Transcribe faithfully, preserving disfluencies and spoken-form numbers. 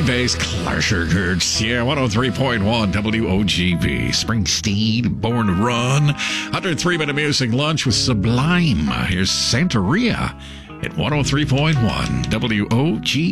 Miami-based Clashers. Yeah, one oh three point one W O G B. Springsteen, Born to Run. one hundred three minute music lunch with Sublime. Here's Santeria at one oh three point one W O G B.